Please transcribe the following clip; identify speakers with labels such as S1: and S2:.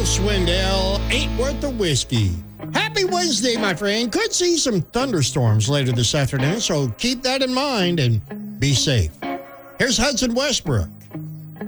S1: Swindell ain't worth the whiskey. Happy Wednesday, my friend. Could see some thunderstorms later this afternoon, so keep that in mind and be safe. Here's Hudson Westbrook